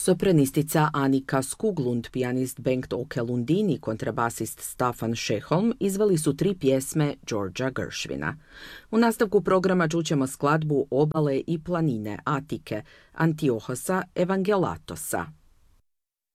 Sopranistica Annika Skoglund, pijanist Bengt Åke Lundin i kontrabasist Staffan Scherholm izveli su 3 pjesme Georgea Gershwina. U nastavku programa čućemo skladbu Obale i planine Atike, Antiohosa Evangelatosa.